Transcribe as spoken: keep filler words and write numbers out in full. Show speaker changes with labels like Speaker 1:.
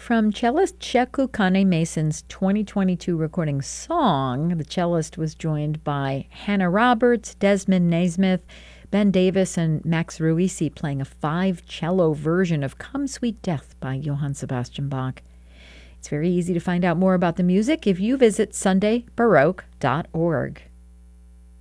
Speaker 1: From cellist Cheku Kane Mason's twenty twenty-two recording Song, the cellist was joined by Hannah Roberts, Desmond Naismith, Ben Davis, and Max Ruisi playing a five-cello version of Come Sweet Death by Johann Sebastian Bach. It's very easy to find out more about the music if you visit sunday baroque dot org.